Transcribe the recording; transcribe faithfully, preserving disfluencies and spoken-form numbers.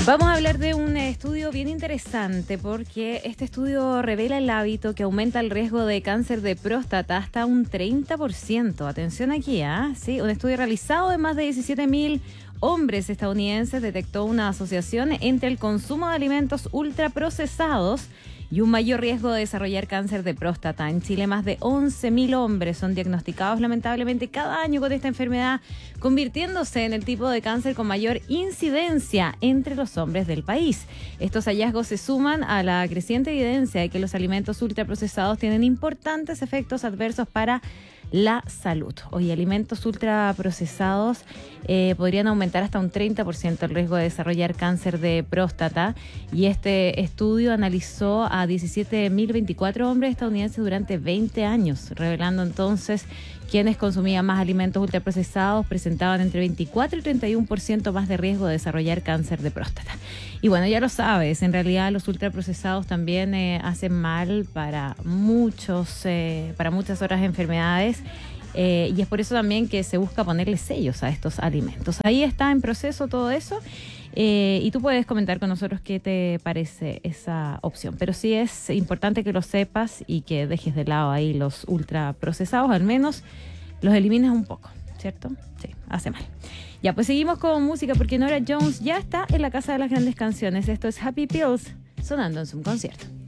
Vamos a hablar de un estudio bien interesante porque este estudio revela el hábito que aumenta el riesgo de cáncer de próstata hasta un treinta por ciento. Atención aquí, ¿ah? ¿Sí? Un estudio realizado de más de diecisiete mil hombres estadounidenses detectó una asociación entre el consumo de alimentos ultraprocesados y un mayor riesgo de desarrollar cáncer de próstata. En Chile, más de once mil hombres son diagnosticados lamentablemente cada año con esta enfermedad, convirtiéndose en el tipo de cáncer con mayor incidencia entre los hombres del país. Estos hallazgos se suman a la creciente evidencia de que los alimentos ultraprocesados tienen importantes efectos adversos para la salud. Hoy alimentos ultraprocesados eh, podrían aumentar hasta un treinta por ciento el riesgo de desarrollar cáncer de próstata, y este estudio analizó a diecisiete mil veinticuatro hombres estadounidenses durante veinte años, revelando entonces quienes consumían más alimentos ultraprocesados presentaban entre veinticuatro y treinta y uno por ciento más de riesgo de desarrollar cáncer de próstata. Y bueno, ya lo sabes, en realidad los ultraprocesados también eh, hacen mal para muchos, eh, para muchas otras enfermedades. Eh, y es por eso también que se busca ponerle sellos a estos alimentos. Ahí está en proceso todo eso. Eh, y tú puedes comentar con nosotros qué te parece esa opción. Pero sí es importante que lo sepas y que dejes de lado ahí los ultraprocesados, al menos los elimines un poco, ¿cierto? Sí, hace mal. Ya, pues seguimos con música porque Norah Jones ya está en la Casa de las Grandes Canciones. Esto es Happy Pills, sonando en su concierto.